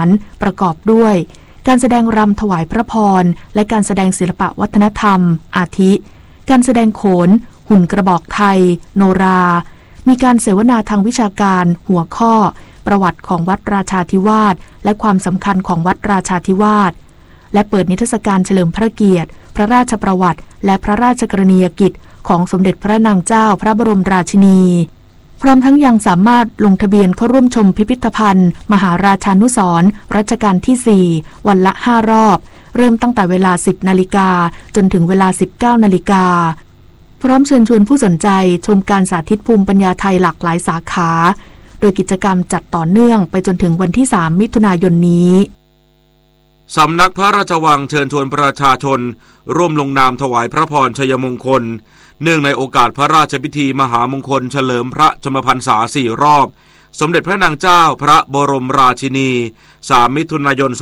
ารประกอบด้วยการแสดงรำถวายพระพรและการแสดงศิลปะวัฒนธรรมอาทิการแสดงโขนหุ่นกระบอกไทยโนรามีการเสวนาทางวิชาการหัวข้อประวัติของวัดราชาธิวาสและความสำคัญของวัดราชาธิวาสและเปิดนิทรรศการเฉลิมพระเกียรติพระราชประวัติและพระราชกรณียกิจของสมเด็จพระนางเจ้าพระบรมราชินีพร้อมทั้งยังสามารถลงทะเบียนเข้าร่วมชมพิพิธภัณฑ์มหาราชานุสรณ์รัชกาลที่ 4 วันละ 5 รอบเริ่มตั้งแต่เวลา 10 นาฬิกาจนถึงเวลา 19 นาฬิกาพร้อมเชิญชวนผู้สนใจชมการสาธิตภูมิปัญญาไทยหลากหลายสาขาโดยกิจกรรมจัดต่อเนื่องไปจนถึงวันที่ 3 มิถุนายนนี้สำนักพระราชวังเชิญชวนประชาชนร่วมลงนามถวายพระพรชัยมงคลเนื่องในโอกาสพระราชพิธีมหามงคลเฉลิมพระชนมพรรษา 4 รอบสมเด็จพระนางเจ้าพระบรมราชินี 3 มิถุนายน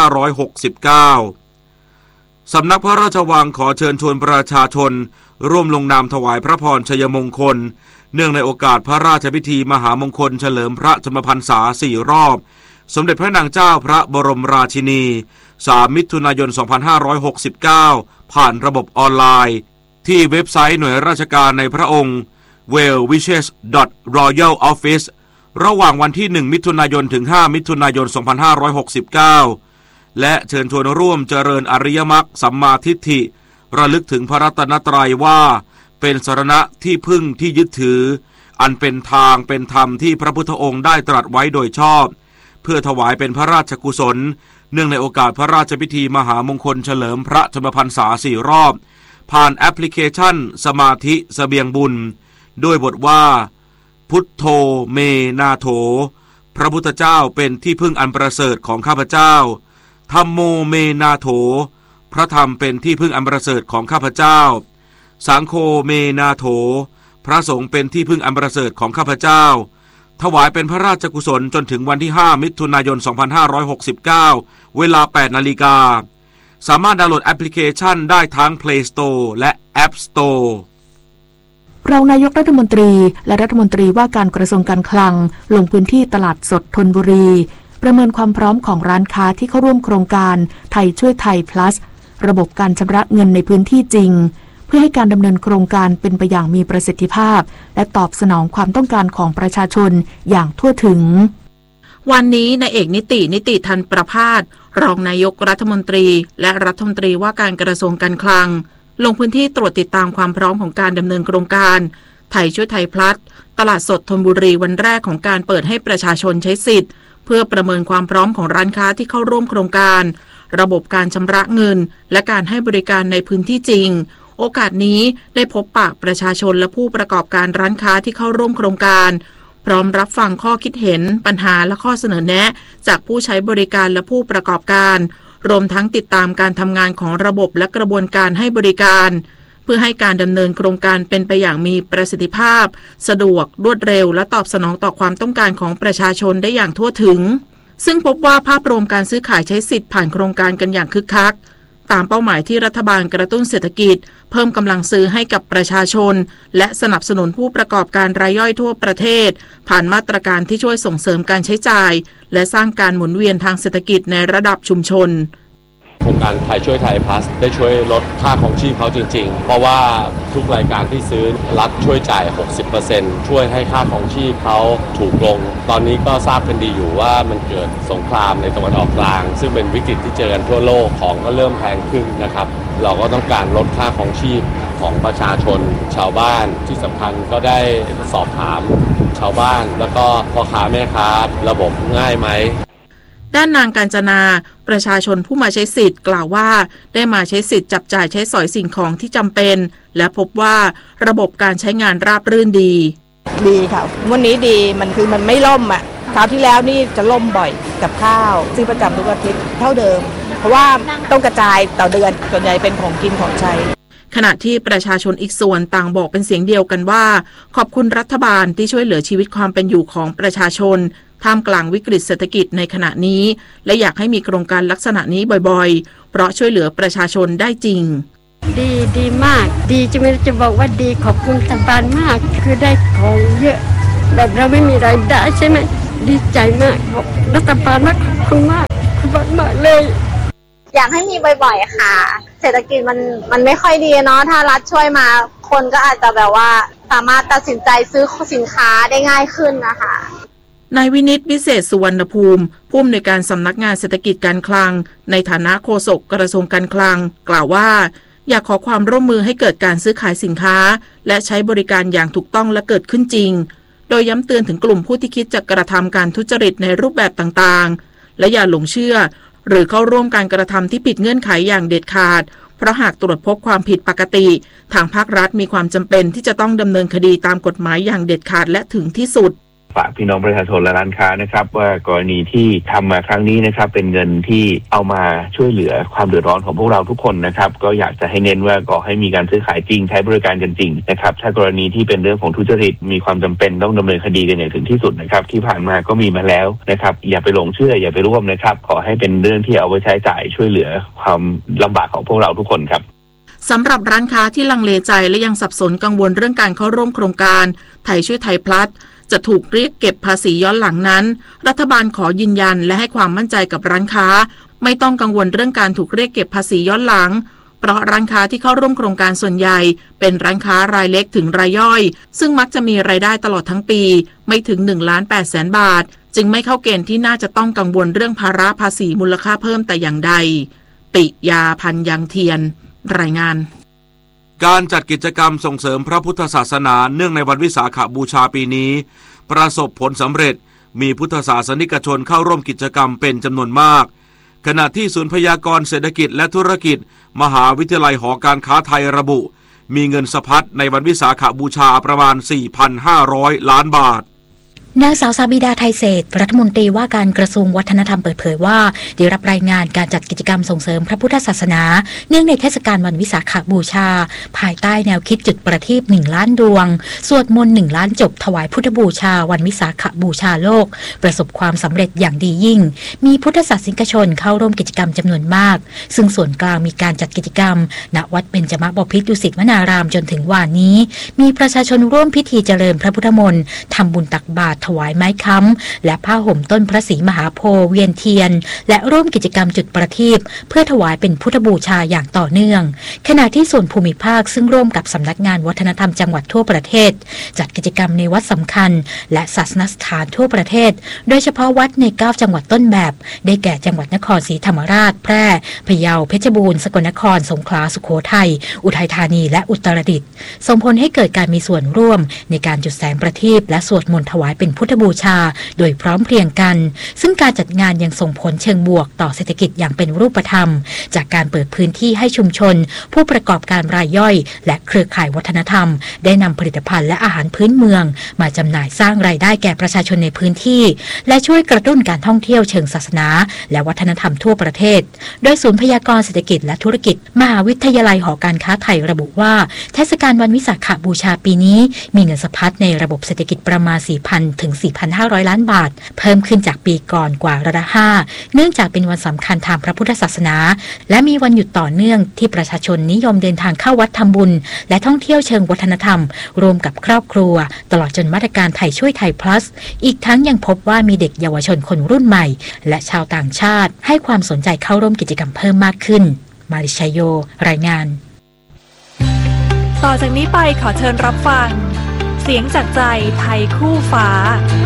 2569 สำนักพระราชวังขอเชิญชวนประชาชนร่วมลงนามถวายพระพรชัยมงคลเนื่องในโอกาสพระราชพิธีมหามงคลเฉลิมพระชนมพรรษา 4 รอบสมเด็จพระนางเจ้าพระบรมราชินี 3 มิถุนายน 2569 ผ่านระบบออนไลน์ที่เว็บไซต์หน่วยราชการในพระองค์ wellwishes.royaloffice ระหว่างวันที่ 1 มิถุนายน ถึง 5 มิถุนายน 2569 และเชิญชวนร่วมเจริญอริยมรรคสัมมาทิฏฐิระลึกถึงพระรัตนตรัยว่าเป็นสรณะที่พึ่งที่ยึดถืออันเป็นทางเป็นธรรมที่พระพุทธองค์ได้ตรัสไว้โดยชอบเพื่อถวายเป็นพระราชกุศลเนื่องในโอกาสพระราชพิธีมหามงคลเฉลิมพระชนมพรรษา 4 รอบผ่านแอปพลิเคชันสมาธิเสบียงบุญด้วยบทว่าพุทโธเมนาโถพระพุทธเจ้าเป็นที่พึ่งอันประเสริฐของข้าพเจ้าธัมโมเมนาโถพระธรรมเป็นที่พึ่งอันประเสริฐของข้าพเจ้าสังโฆเมนาโถพระสงฆ์เป็นที่พึ่งอันประเสริฐของข้าพเจ้าถวายเป็นพระราชกุศลจนถึงวันที่ 5 มิถุนายน 2569 เวลา 8 นาฬิกาสามารถดาวน์โหลดแอปพลิเคชันได้ทั้ง Play Store และ App Store รองนายกรัฐมนตรีและรัฐมนตรีว่าการกระทรวงการคลังลงพื้นที่ตลาดสดธนบุรีประเมินความพร้อมของร้านค้าที่เข้าร่วมโครงการไทยช่วยไทย plus ระบบการชำระเงินในพื้นที่จริงเพื่อให้การดำเนินโครงการเป็นไปอย่างมีประสิทธิภาพและตอบสนองความต้องการของประชาชนอย่างทั่วถึงวันนี้นายเอกนิติทันประภาสรองนายกรัฐมนตรีและรัฐมนตรีว่าการกระทรวงการคลังลงพื้นที่ตรวจติดตามความพร้อมของการดำเนินโครงการไทยช่วยไทย plus ตลาดสดธนบุรีวันแรกของการเปิดให้ประชาชนใช้สิทธิ์เพื่อประเมินความพร้อมของร้านค้าที่เข้าร่วมโครงการระบบการชำระเงินและการให้บริการในพื้นที่จริงโอกาสนี้ได้พบปะประชาชนและผู้ประกอบการร้านค้าที่เข้าร่วมโครงการพร้อมรับฟังข้อคิดเห็นปัญหาและข้อเสนอแนะจากผู้ใช้บริการและผู้ประกอบการรวมทั้งติดตามการทำงานของระบบและกระบวนการให้บริการเพื่อให้การดำเนินโครงการเป็นไปอย่างมีประสิทธิภาพสะดวกรวดเร็วและตอบสนองต่อความต้องการของประชาชนได้อย่างทั่วถึงซึ่งพบว่าภาพรวมการซื้อขายใช้สิทธิ์ผ่านโครงการกันอย่างคึกคักตามเป้าหมายที่รัฐบาลกระตุ้นเศรษฐกิจเพิ่มกำลังซื้อให้กับประชาชนและสนับสนุนผู้ประกอบการรายย่อยทั่วประเทศผ่านมาตรการที่ช่วยส่งเสริมการใช้จ่ายและสร้างการหมุนเวียนทางเศรษฐกิจในระดับชุมชนโครงการไทยช่วยไทย plus ได้ช่วยลดค่าของชีพเขาจริงๆเพราะว่าทุกรายการที่ซื้อรัฐช่วยจ่าย 60% ช่วยให้ค่าของชีพเขาถูกลงตอนนี้ก็ทราบกันดีอยู่ว่ามันเกิดสงครามในตะวันออกกลางซึ่งเป็นวิกฤตที่เจอกันทั่วโลกของก็เริ่มแพงขึ้นนะครับเราก็ต้องการลดค่าของชีพของประชาชนชาวบ้านที่สำคัญก็ได้สอบถามชาวบ้านแล้วก็พ่อค้าแม่ค้าระบบง่ายไหมด้านนางกาญจนาประชาชนผู้มาใช้สิทธิ์กล่าวว่าได้มาใช้สิทธิ์จับจ่ายใช้สอยสิ่งของที่จำเป็นและพบว่าระบบการใช้งานราบรื่นดีค่ะวันนี้ดีมันคือมันไม่ล่มอ่ะคราวที่แล้วนี่จะล่มบ่อยกับข้าวซื้อประจำทุกอาทิตย์เท่าเดิมเพราะว่าต้องกระจายต่อเดือนส่วนใหญ่เป็นของกินของใช้ขณะที่ประชาชนอีกส่วนต่างบอกเป็นเสียงเดียวกันว่าขอบคุณรัฐบาลที่ช่วยเหลือชีวิตความเป็นอยู่ของประชาชนท่ามกลางวิกฤตเศรษฐกิจในขณะนี้และอยากให้มีโครงการลักษณะนี้บ่อยๆเพราะช่วยเหลือประชาชนได้จริงดีมากดีจะบอกว่าดีขอบคุณรัฐบาลมากคือได้ของเยอะแบบเราไม่มีรายได้ใช่ไหมดีใจมากรัฐบาลมากขอบคุณมากอยากให้มีบ่อยๆค่ะเศรษฐกิจมันไม่ค่อยดีเนาะถ้ารัฐช่วยมาคนก็อาจจะแบบว่าสามารถตัดสินใจซื้อสินค้าได้ง่ายขึ้นนะคะนายวินิตวิเศษสุวรรณภูมิผู้อำนวยการสำนักงานเศรษฐกิจการคลังในฐานะโฆษกกระทรวงการคลังกล่าวว่าอยากขอความร่วมมือให้เกิดการซื้อขายสินค้าและใช้บริการอย่างถูกต้องและเกิดขึ้นจริงโดยย้ำเตือนถึงกลุ่มผู้ที่คิดจะกระทำการทุจริตในรูปแบบต่างๆและอย่าหลงเชื่อหรือเข้าร่วมการกระทำที่ผิดเงื่อนไขอย่างเด็ดขาดเพราะหากตรวจพบความผิดปกติทางภาครัฐมีความจำเป็นที่จะต้องดำเนินคดีตามกฎหมายอย่างเด็ดขาดและถึงที่สุดฝากพี่น้องประชาชนและร้านค้านะครับว่ากรณีที่ทำมาครั้งนี้นะครับเป็นเงินที่เอามาช่วยเหลือความเดือดร้อนของพวกเราทุกคนนะครับก็อยากจะให้เน้นว่าก็ให้มีการซื้อขายจริงใช้บริการกันจริงนะครับถ้ากรณีที่เป็นเรื่องของทุจริตมีความจำเป็นต้องดำเนินคดีกันอย่างถึงที่สุดนะครับที่ผ่านมาก็มีมาแล้วนะครับอย่าไปหลงเชื่ออย่าไปร่วมนะครับขอให้เป็นเรื่องที่เอาไว้ใช้จ่ายช่วยเหลือความลำบากของพวกเราทุกคนครับสำหรับร้านค้าที่ลังเลใจและยังสับสนกังวลเรื่องการเข้าร่วมโครงการไทยช่วยไทยพลัสจะถูกเรียกเก็บภาษีย้อนหลังนั้นรัฐบาลขอยืนยันและให้ความมั่นใจกับร้านค้าไม่ต้องกังวลเรื่องการถูกเรียกเก็บภาษีย้อนหลังเพราะร้านค้าที่เข้าร่วมโครงการส่วนใหญ่เป็นร้านค้ารายเล็กถึงรายย่อยซึ่งมักจะมีรายได้ตลอดทั้งปีไม่ถึง 1,800,000 บาทจึงไม่เข้าเกณฑ์ที่น่าจะต้องกังวลเรื่องภาระภาษีมูลค่าเพิ่มแต่อย่างใดปิยาพันธ์ยังเทียนรายงานการจัดกิจกรรมส่งเสริมพระพุทธศาสนาเนื่องในวันวิสาขบูชาปีนี้ประสบผลสำเร็จมีพุทธศาสนิกชนเข้าร่วมกิจกรรมเป็นจำนวนมากขณะที่ศูนย์พยากรณ์เศรษฐกิจและธุรกิจมหาวิทยาลัยหอการค้าไทยระบุมีเงินสะพัดในวันวิสาขบูชาประมาณ 4,500 ล้านบาทนางสาวสาบิดาไทยเศรษฐ์รัฐมนตรีว่าการกระทรวงวัฒนธรรมเปิดเผยว่าได้รับรายงานการจัดกิจกรรมส่งเสริมพระพุทธศาสนาเนื่องในเทศกาลวันวิสาขบูชาภายใต้แนวคิดจุดประทีป1 ล้านดวงสวดมนต์1 ล้านจบถวายพุทธบูชาวันวิสาขบูชาโลกประสบความสำเร็จอย่างดียิ่งมีพุทธศาสนิกชนเข้าร่วมกิจกรรมจำนวนมากซึ่งส่วนกลางมีการจัดกิจกรรมณวัดเบญจมบพิตรดุสิตวนารามจนถึงวันนี้มีประชาชนร่วมพิธีเจริญพระพุทธมนต์ทำบุญตักบาตรถวายไม้ค้ำและผ้าห่มต้นพระศรีมหาโพธิ์เวียนเทียนและร่วมกิจกรรมจุดประทีปเพื่อถวายเป็นพุทธบูชาอย่างต่อเนื่องขณะที่ส่วนภูมิภาคซึ่งร่วมกับสำนักงานวัฒนธรรมจังหวัดทั่วประเทศจัดกิจกรรมในวัดสำคัญและศาสนสถานทั่วประเทศโดยเฉพาะวัดใน9จังหวัดต้นแบบได้แก่จังหวัดนครศรีธรรมราชแพร่พะเยาเพชรบูรณ์สกลนครสงขลาสุโขทัยอุทัยธานีและอุตรดิตถ์ส่งผลให้เกิดการมีส่วนร่วมในการจุดแสงประทีปและสวดมนต์ถวายเป็นพุทธบูชาโดยพร้อมเพรียงกันซึ่งการจัดงานยังส่งผลเชิงบวกต่อเศรษฐกิจอย่างเป็นรูปธรรมจากการเปิดพื้นที่ให้ชุมชนผู้ประกอบการรายย่อยและเครือข่ายวัฒนธรรมได้นำผลิตภัณฑ์และอาหารพื้นเมืองมาจำหน่ายสร้างรายได้แก่ประชาชนในพื้นที่และช่วยกระตุ้นการท่องเที่ยวเชิงศาสนาและวัฒนธรรมทั่วประเทศโดยศูนย์พยากรณ์เศรษฐกิจและธุรกิจมหาวิทยาลัยหอการค้าไทยระบุว่าเทศกาลวันวิสาขบูชาปีนี้มีเงินสะพัดในระบบเศรษฐกิจประมาณ 4,000 ถึง 4,500 ล้านบาทเพิ่มขึ้นจากปีก่อนกว่าร้อยละ 5เนื่องจากเป็นวันสำคัญทางพระพุทธศาสนาและมีวันหยุดต่อเนื่องที่ประชาชนนิยมเดินทางเข้าวัดทำบุญและท่องเที่ยวเชิงวัฒนธรรมรวมกับครอบครัวตลอดจนมาตรการไทยช่วยไทย plus อีกทั้งยังพบว่ามีเด็กเยาวชนคนรุ่นใหม่และชาวต่างชาติให้ความสนใจเข้าร่วมกิจกรรมเพิ่มมากขึ้นมาริชโยรายงานต่อจากนี้ไปขอเชิญรับฟังเสียงจากใจไทยคู่ฟ้า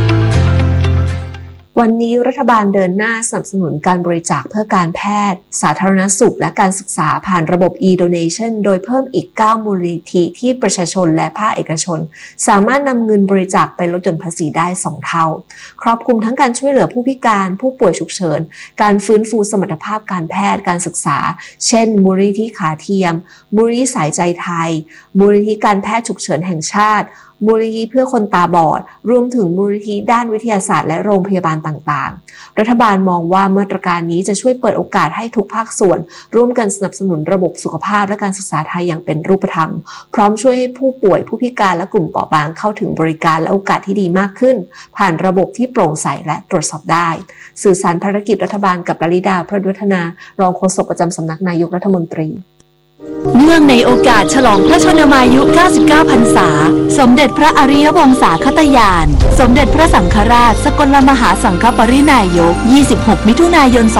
วันนี้รัฐบาลเดินหน้าสนับสนุนการบริจาคเพื่อการแพทย์สาธารณสุขและการศึกษาผ่านระบบ e-donation โดยเพิ่มอีก9มูลนิธิที่ประชาชนและภาคเอกชนสามารถนำเงินบริจาคไปลดหย่อนภาษีได้2เท่าครอบคลุมทั้งการช่วยเหลือผู้พิการผู้ป่วยฉุกเฉินการฟื้นฟูสมรรถภาพการแพทย์การศึกษาเช่นมูลนิธิขาเทียมมูลนิธิสายใจไทยมูลนิธิการแพทย์ฉุกเฉินแห่งชาติมูลนิธิเพื่อคนตาบอดรวมถึงมูลนิธิด้านวิทยาศาสตร์และโรงพยาบาลต่างๆรัฐบาลมองว่ามาตรการนี้จะช่วยเปิดโอกาสให้ทุกภาคส่วนร่วมกันสนับสนุนระบบสุขภาพและการศึกษาไทยอย่างเป็นรูปธรรมพร้อมช่วยให้ผู้ป่วยผู้พิการและกลุ่มเปราะบางเข้าถึงบริการและโอกาสที่ดีมากขึ้นผ่านระบบที่โปร่งใสและตรวจสอบได้สื่อสารภารกิจรัฐบาลกับลลิดาพระวัฒนารองโฆษกประจำสำนักนายกรัฐมนตรีเนื่องในโอกาสฉลองพระชนมายุ 99 พรรษาสมเด็จพระอริยวงศาคตญาณสมเด็จพระสังฆราชสกลมหาสังฆปรินายก 26 มิถุนายน